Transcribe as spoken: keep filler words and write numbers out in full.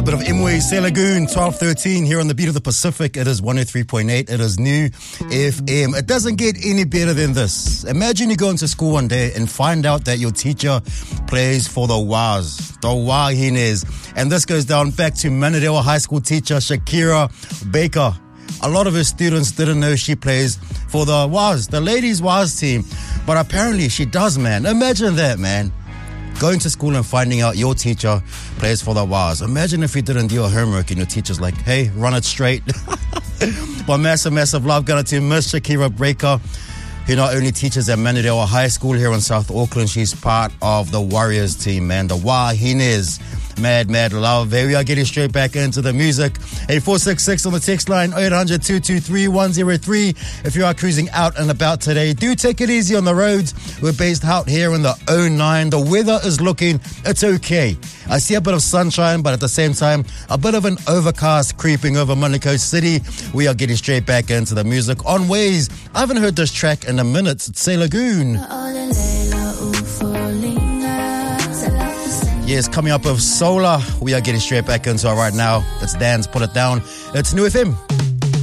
bit of Imwe Se Lagoon, twelve thirteen here on the Beat of the Pacific. It is one oh three point eight. It is New F M. It doesn't get any better than this. Imagine you go into school one day and find out that your teacher plays for the Waz, the Wahines. And this goes down back to Manarewa High School teacher Shakira Baker. A lot of her students didn't know she plays for the Waz, the ladies Waz team. But apparently she does, man. Imagine that, man. Going to school and finding out your teacher plays for the Waz. Imagine if you didn't do your homework and your teacher's like, hey, run it straight. But massive, massive love going to Miss Shakira Baker, who not only teaches at Manarewa High School here in South Auckland, she's part of the Warriors team, man. The Wahines. Mad, mad love. Here we are getting straight back into the music. eight four six six on the text line, eight hundred, two two three, one oh three. If you are cruising out and about today, do take it easy on the roads. We're based out here in the oh nine. The weather is looking, it's okay. I see a bit of sunshine, but at the same time, a bit of an overcast creeping over Manukau City. We are getting straight back into the music on Waze. I haven't heard this track in a minute. It's Se Lagoon. Yes, coming up with Solar. We are getting straight back into it right now. It's Dan's Put It Down. It's New F M.